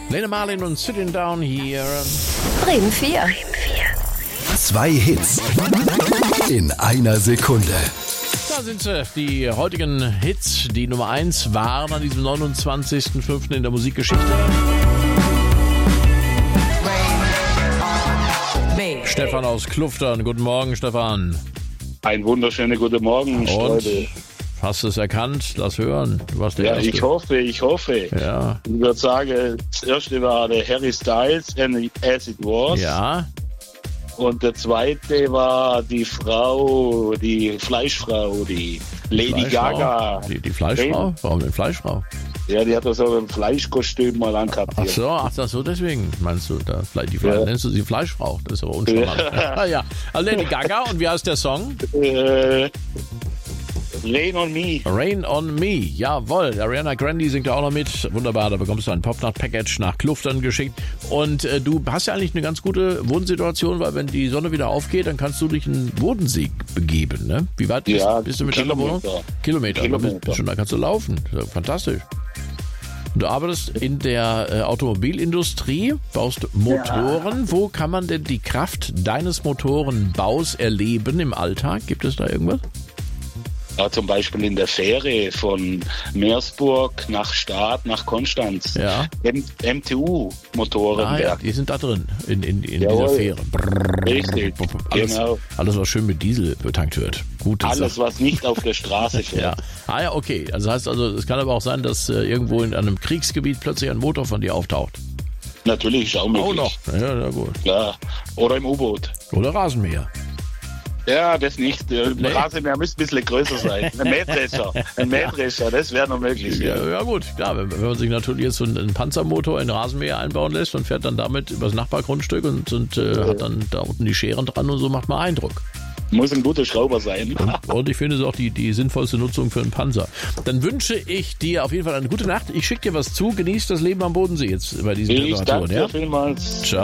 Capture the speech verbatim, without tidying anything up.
Lena Marlin und Sitting Down Here. Bremen vier. Zwei Hits in einer Sekunde. Da sind sie, die heutigen Hits. Die Nummer eins waren an diesem neunundzwanzigsten fünften in der Musikgeschichte. Stefan aus Kluftern. Guten Morgen, Stefan. Ein wunderschöner guten Morgen, Streubel. Hast du es erkannt? Lass hören. Du warst der Ja, Erste. ich hoffe, ich hoffe. Ja. Ich würde sagen, das erste war der Harry Styles, and As It Was. Ja. Und der zweite war die Frau, die Fleischfrau, die Lady Fleischfrau? Gaga. Die, die Fleischfrau? Warum denn Fleischfrau? Ja, die hat das so ein Fleischkostüm mal angehabt. Ach hier. so, ach das so, deswegen meinst du, da, die Fle- Ja. nennst du sie Fleischfrau? Das ist aber uncharmant. Ja. Ah, ja. Also Lady Gaga, und wie heißt der Song? Äh, Rain on Me. Rain on Me, jawohl. Ariana Grande singt da auch noch mit. Wunderbar, da bekommst du ein Popnacht-Package nach Kluftern geschickt. Und äh, du hast ja eigentlich eine ganz gute Wohnsituation, weil wenn die Sonne wieder aufgeht, dann kannst du dich in Bodensee begeben, ne? Wie weit bist, Ja, bist du mit deiner Wohnung? Kilometer. Kilometer. Kilometer. Bist, bist schon, da kannst du laufen. Das ist fantastisch. Du arbeitest in der äh, Automobilindustrie, baust Motoren. Ja. Wo kann man denn die Kraft deines Motorenbaus erleben im Alltag? Gibt es da irgendwas? Ja, zum Beispiel in der Fähre von Meersburg nach Stad, nach Konstanz. Ja. M- M T Ah, ja, U-Motorenwerk. die sind da drin, in, in, in Jawohl. dieser Fähre. Brrr, Richtig, alles, genau. alles, was schön mit Diesel betankt wird. Gute Alles, Sache. was nicht auf der Straße fährt. Ja. Ah ja, okay. Also heißt also, es kann aber auch sein, dass äh, irgendwo in einem Kriegsgebiet plötzlich ein Motor von dir auftaucht. Natürlich ist auch möglich. Auch noch. Ja, ja, gut. Klar. Oder im U-Boot. Oder Rasenmäher. Ja, das nicht. Der Nee. Rasenmäher müsste ein bisschen größer sein. Ein Mähdrescher. Ein Mähdrescher, das wäre noch möglich. Ja, ja gut, klar, wenn, wenn man sich natürlich jetzt so einen, einen Panzermotor in den Rasenmäher einbauen lässt und fährt dann damit übers Nachbargrundstück und, und äh, Ja. hat dann da unten die Scheren dran und so, macht man Eindruck. Muss ein guter Schrauber sein. Und ich finde es auch die, die sinnvollste Nutzung für einen Panzer. Dann wünsche ich dir auf jeden Fall eine gute Nacht. Ich schicke dir was zu. Genieß das Leben am Bodensee jetzt bei diesen Ich Temperaturen. danke Ja? dir vielmals. Ciao.